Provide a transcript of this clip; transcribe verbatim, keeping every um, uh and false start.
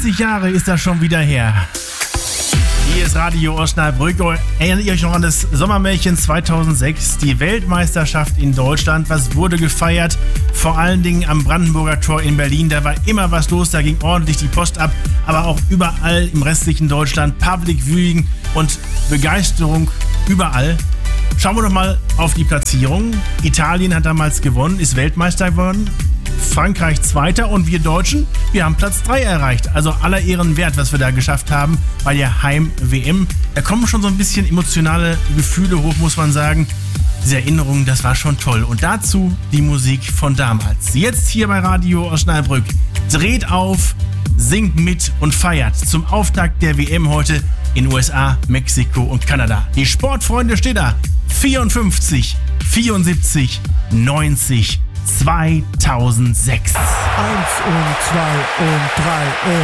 zwanzig Jahre ist das schon wieder her. Hier ist Radio Osnabrück. Erinnert ihr euch noch an das Sommermärchen zweitausendsechs? Die Weltmeisterschaft in Deutschland. Was wurde gefeiert? Vor allen Dingen am Brandenburger Tor in Berlin. Da war immer was los, da ging ordentlich die Post ab. Aber auch überall im restlichen Deutschland. Public Viewing und Begeisterung überall. Schauen wir doch mal auf die Platzierung. Italien hat damals gewonnen, ist Weltmeister geworden. Frankreich Zweiter und wir Deutschen, wir haben Platz drei erreicht. Also aller Ehren wert, was wir da geschafft haben bei der Heim-W M. Da kommen schon so ein bisschen emotionale Gefühle hoch, muss man sagen. Diese Erinnerungen, das war schon toll. Und dazu die Musik von damals. Jetzt hier bei Radio Osnabrück. Dreht auf, singt mit und feiert zum Auftakt der W M heute in U S A, Mexiko und Kanada. Die Sportfreunde steht da. vierundfünfzig, vierundsiebzig, neunzig, zweitausendsechs. Eins und zwei und drei und